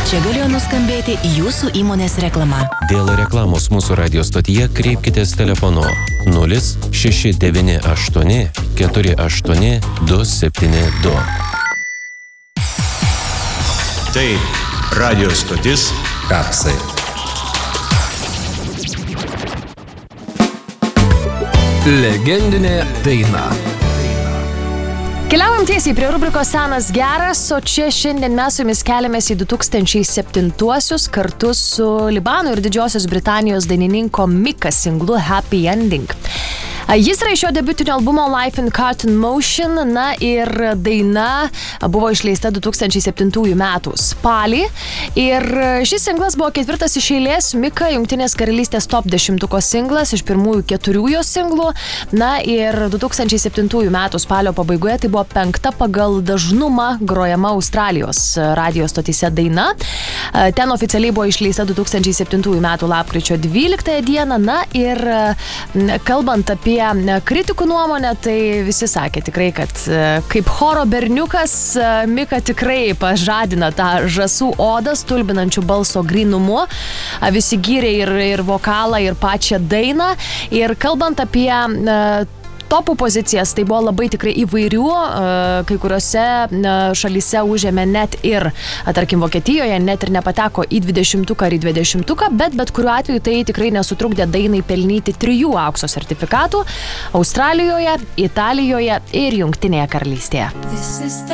Čia galėjo nuskambėti jūsų įmonės reklama. Dėl reklamos mūsų radio stotyje kreipkitės telefonu 0698 48 272. Tai radio stotis Kapsai. Legendinė daina. Keliaujam tiesiai prie rubrikos Senas geras, o čia šiandien mes su jumis keliamės į 2007-uosius kartu su Libano ir Didžiosios Britanijos dainininko Mika singlu Happy Ending. Jis yra iš jo debiutinio albumo Life in Cartoon Motion, na ir daina buvo išleista 2007 metų spalį. Ir šis singlas buvo 4 iš eilės Mika Jungtinės karalystės top 10 singlas iš pirmųjų 4 jo singlų. Na ir 2007 metų spalio pabaigoje tai buvo 5 pagal dažnumą grojama Australijos radio stotyse daina. Ten oficialiai buvo išleista 2007 metų lapkričio 12 dieną. Na ir kalbant apie kritikų nuomonę, tai visi sakė tikrai, kad kaip choro berniukas Mika tikrai pažadina tą žąsų odą stulbinančių balso grynumu. Visi gyrė ir vokalą, ir pačią dainą. Ir kalbant apie topų pozicijas, tai buvo labai tikrai įvairių, kai kuriuose šalyse užėmė net ir, tarkim, Vokietijoje net ir nepateko į 20-uką ar į 20-uką, bet kuriuo atveju tai tikrai nesutrukdė dainai pelnyti 3 aukso sertifikatų Australijoje, Italijoje ir Jungtinėje karalystėje. This is the